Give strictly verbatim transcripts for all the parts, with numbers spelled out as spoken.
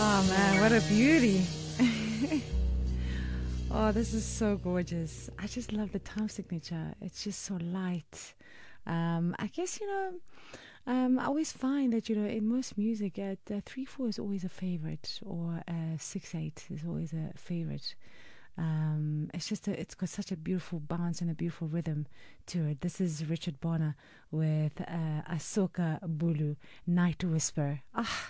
Oh man, what a beauty. Oh, this is so gorgeous. I just love the time signature. It's just so light. Um, I guess, you know, um, I always find that, you know, in most music, uh, the three four is always a favorite, or uh, six eight is always a favorite. Um, it's just a, it's got such a beautiful bounce and a beautiful rhythm to it. This is Richard Bonner with uh, Asoka Bulu, Night Whisper. Ah,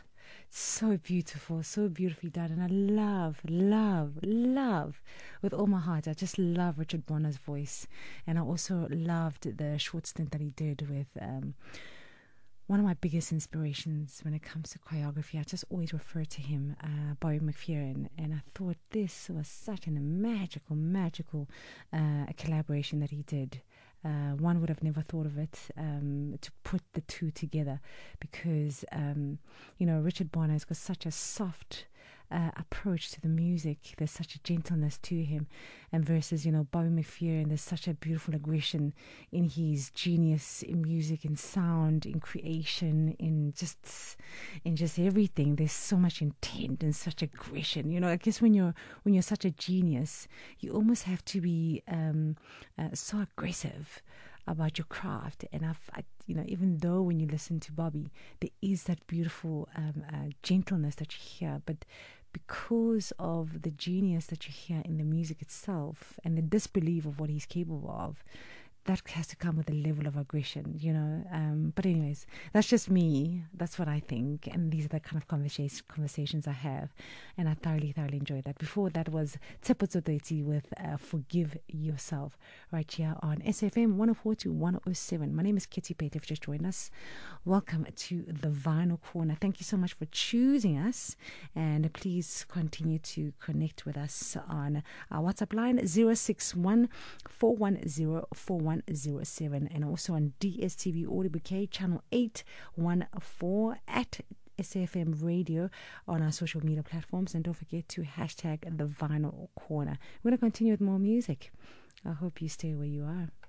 so beautiful, so beautifully done. And I love, love, love with all my heart. I just love Richard Bonner's voice. And I also loved the short stint that he did with um, one of my biggest inspirations when it comes to choreography. I just always refer to him, uh, Barry McFerrin. And I thought this was such a magical, magical uh, collaboration that he did. Uh, one would have never thought of it, um, to put the two together, because, um, you know, Richard Bonner has got such a soft uh, approach to the music. There's such a gentleness to him. And versus, you know, Bobby McFerrin, there's such a beautiful aggression in his genius in music, in sound, in creation, in just in just everything. There's so much intent and such aggression. You know, I guess when you're when you're such a genius, you almost have to be um, uh, so aggressive about your craft. And I've, I, you know, even though when you listen to Bobby, there is that beautiful um, uh, gentleness that you hear, but because of the genius that you hear in the music itself and the disbelief of what he's capable of, that has to come with a level of aggression, you know. Um, but anyways, that's just me. That's what I think. And these are the kind of conversations conversations I have. And I thoroughly, thoroughly enjoy that. Before that was Tsepo Tsotoiti with uh, Forgive Yourself, right here on S F M one oh four to one oh seven. My name is Kitty Pate. If you just joined us, welcome to the Vinyl Corner. Thank you so much for choosing us. And please continue to connect with us on our WhatsApp line zero six one, four one zero, four one zero seven, and also on D S T V Audio Bouquet channel eight one four, at S F M Radio on our social media platforms. And don't forget to hashtag the Vinyl Corner. We're going to continue with more music. I hope you stay where you are.